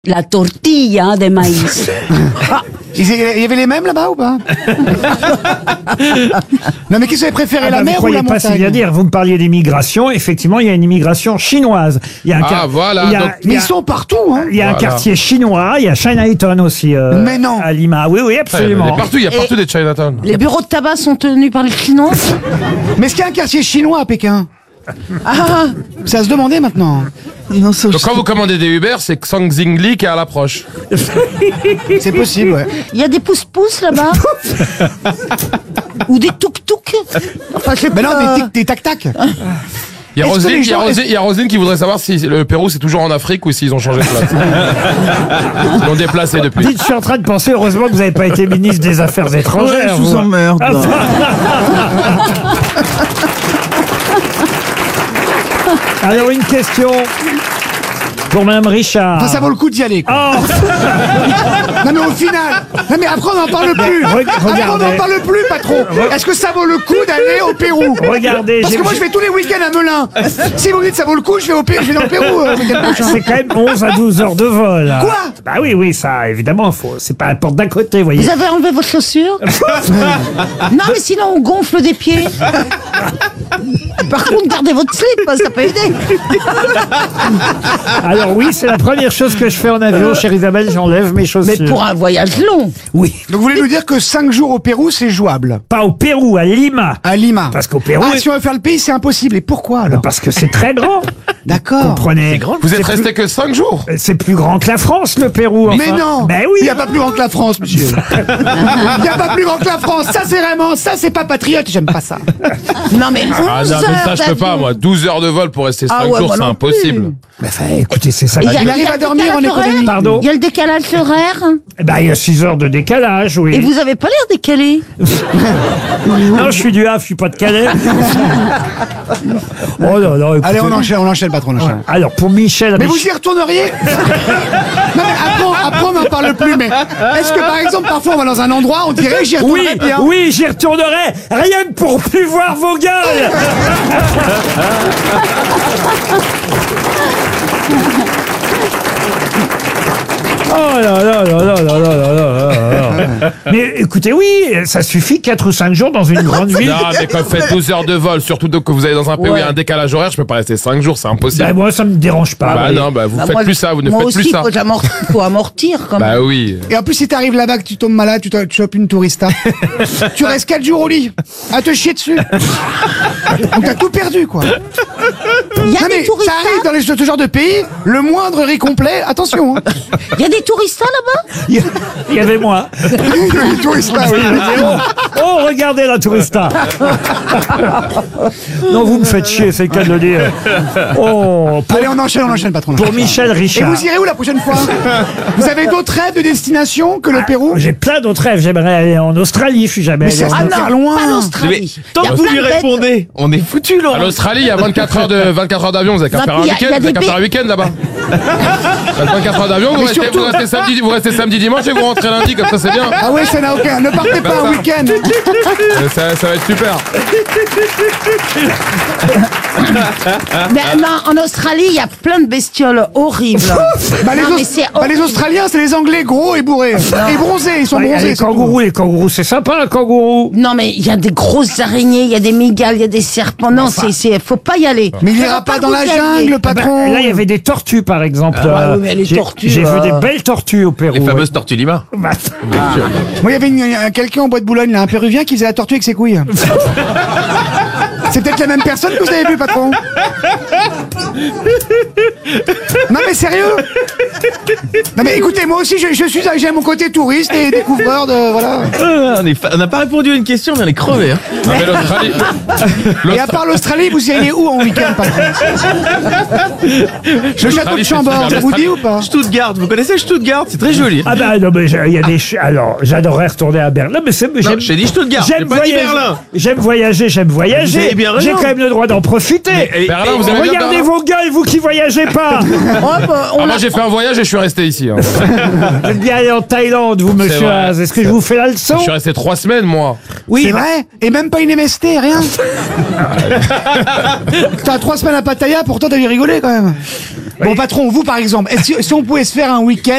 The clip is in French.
La tortilla de maïs. Ah, il y avait les mêmes là-bas ou pas? Non mais qui vous avez préféré, la mer ou la montagne? Vous croyez pas si bien dire, vous me parliez d'immigration, effectivement il y a une immigration chinoise. Il y a un voilà. Mais ils sont partout, hein. Il y a un quartier chinois, il y a Chinatown aussi mais non. à Lima. Oui, oui, absolument. Il y a partout des Chinatown. Les bureaux de tabac sont tenus par les Chinois. Mais est-ce qu'il y a un quartier chinois à Pékin? Ah, c'est à se demander maintenant. Donc quand vous commandez des Uber, c'est Xang Zingli qui est à l'approche. C'est possible, ouais. Il y a des pousse-pousse là-bas. Ou des touk-touk. Enfin, je sais Mais non, pas. des tac-tac. Il y a Roselyne qui voudrait savoir si le Pérou c'est toujours en Afrique ou s'ils ont changé de place. Ils l'ont déplacé depuis. Dites, je suis en train de penser, heureusement que vous n'avez pas été ministre des Affaires étrangères. Je vous emmerde. Alors une question pour Mme Richard. Enfin, ça vaut le coup d'y aller, quoi. Oh, Non mais au final, non mais après on n'en parle plus. Après on n'en parle plus, patron. Est-ce que ça vaut le coup d'aller au Pérou? regardez, Parce que moi je vais tous les week-ends à Melun. Si vous me dites ça vaut le coup, je vais au Pérou, je vais dans le Pérou le week-end prochain. c'est quand même 11 à 12 heures de vol. Quoi? Bah oui, oui, ça, évidemment, c'est pas la porte d'à côté, vous voyez. Vous avez enlevé vos chaussures? Non, mais sinon on gonfle des pieds. Par contre, gardez votre slip, ça peut aider. Alors oui, c'est la première chose que je fais en avion, chère Isabelle, j'enlève mes chaussures. Mais pour un voyage long. Oui, Donc vous voulez nous dire que 5 jours au Pérou c'est jouable? pas au Pérou, à Lima. À Lima. Parce qu'au Pérou, Ah, si on veut faire le pays c'est impossible. Et pourquoi alors? parce que c'est très grand. D'accord. Comprenez. Vous êtes resté que 5 jours. C'est plus grand que la France, le Pérou. Mais enfin. non. Ben oui. Il n'y a pas plus grand que la France, monsieur. Il n'y a pas plus grand que la France. Ça c'est pas patriote. J'aime pas ça. Non, mais 11 Ah non, mais ça je peux pas moi. 12 heures de vol pour rester 5 Ah ouais, jours, moi c'est non impossible. Ben, enfin, écoutez, c'est ça. Il y a- Il arrive à dormir en économie. Pardon. Il y a le décalage horaire. Eh ben, il y a 6 heures de décalage, oui. Et vous avez pas l'air décalé. Non, je suis du Havre, je suis pas de Calais. Oh là là, écoutez. Allez, on enchaîne, patron, on enchaîne. Alors, pour Michel Mais Richard- vous y retourneriez? Non mais après on n'en parle plus, mais est-ce que par exemple parfois on va dans un endroit, on dirait j'y Oui, retournerais bien? oui, j'y retournerai, rien que pour plus voir vos gueules. Oh là là là là là là là là. Mais écoutez, oui, ça suffit 4 ou 5 jours dans une grande ville. Non, mais quand vous faites 12 heures de vol, surtout que vous allez dans un pays où il y a un décalage horaire, je peux pas rester 5 jours, c'est impossible. Ben, moi, ça me dérange pas. Bah oui. non, bah vous Bah, faites moi, plus ça, vous ne moi faites aussi, plus ça. faut amortir quand même. Bah oui. Et en plus si t'arrives là-bas que tu tombes malade, tu chopes une tourista, tu restes 4 jours au lit à te chier dessus. Donc t'as tout perdu, quoi. Il y a Non des mais touristes. ça arrive dans ce genre de pays, le moindre riz complet, attention, hein. Il y a des touristes là-bas. Il y avait moi. Les touristas, oui. Oh, regardez la tourista. Non, vous me faites chier, c'est le cas de le dire. Oh, Allez, on enchaîne, patron. pour Michel Et Richard. vous irez où la prochaine fois? Vous avez d'autres rêves de destination que le Pérou? J'ai plein d'autres rêves. J'aimerais aller en Australie, je suis jamais Mais allé c'est en ah Australie. non, loin. Pas l'Australie. Tant Il y a que vous plein lui de bêtes. répondez, on est foutu, À Laurent. l'Australie, il y a 24 heures d'avion, vous avez qu'à Non, faire puis un il y a week-end, vous avez des qu'à faire un week-end là-bas. 24 heures d'avion, vous restez samedi, dimanche et vous rentrez lundi, comme ça c'est bien. Ah ouais, ça n'a aucun. Ne partez pas un week-end. Ça va être super. Mais non, en Australie, il y a plein de bestioles horribles. Bah, Non, mais c'est les Australiens, c'est les Anglais gros et bourrés. Et bronzés, ils sont Ouais, bronzés. les c'est tout. kangourous, c'est sympa, un kangourou. Non, mais il y a des grosses araignées, il y a des migales, il y a des serpents. Non, faut pas y aller. Mais il Ça ira va pas dans vous la y aller. jungle, Ah ben, patron. là, il y avait des tortues, par exemple. Ah oui, mais les tortues, J'ai vu des belles tortues au Pérou. Les fameuses tortues Lima. Bah, Moi, il y avait quelqu'un au bois de Boulogne, là, un Péruvien, qui faisait la tortue avec ses couilles. C'est peut-être la même personne que vous avez vu, patron. Non mais sérieux. Non mais écoutez, moi aussi j'ai mon côté touriste et découvreur de voilà. On n'a pas répondu à une question, mais on est crevé. Hein. Non, mais l'Australie. Et à part l'Australie, vous y allez où en week-end, patron? Le château de Chambord, ça vous dit ou pas? Stuttgart, vous connaissez Stuttgart? C'est très joli. ah bah non, mais il y a des... Alors, j'adorerais retourner à Berlin. Non, mais c'est... Non, j'ai dit Stuttgart, j'ai pas dit Berlin. J'aime voyager. Vous avez bien raison. J'ai quand même le droit d'en profiter. Berlin, vous aimez bien Regardez Berlin vos gueules, vous qui voyagez pas. Oh, bah, Ah, moi j'ai fait un voyage et je suis resté ici. Hein. Vous êtes bien allé en Thaïlande, vous, monsieur vrai, Haas. Est-ce que je vous fais la leçon? Je suis resté 3 semaines, moi. Oui, C'est vrai? Et même pas une MST, rien? T'as 3 semaines à Pattaya, pourtant t'as dû rigoler quand même. Bon patron, vous par exemple, si on pouvait se faire un week-end